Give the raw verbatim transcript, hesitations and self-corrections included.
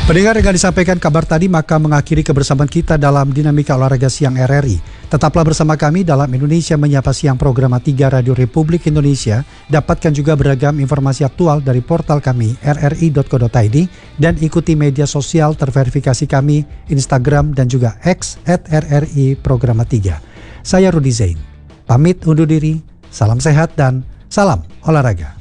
Pendengar, dengan disampaikan kabar tadi maka mengakhiri kebersamaan kita dalam Dinamika Olahraga Siang R R I. Tetaplah bersama kami dalam Indonesia Menyapa Siang program tiga Radio Republik Indonesia. Dapatkan juga beragam informasi aktual dari portal kami r r i dot co dot i d dan ikuti media sosial terverifikasi kami Instagram dan juga X at r r i programa tiga. Saya Rudi Zain, pamit undur diri, salam sehat dan salam olahraga.